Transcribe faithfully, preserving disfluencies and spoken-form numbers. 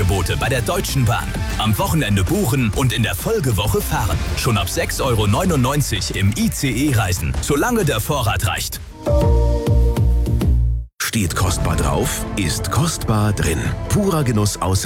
Angebote bei der Deutschen Bahn. Am Wochenende buchen und in der Folgewoche fahren. Schon ab sechs Euro neunundneunzig im I C E-Reisen, solange der Vorrat reicht. Steht kostbar drauf, ist kostbar drin. Purer Genuss aus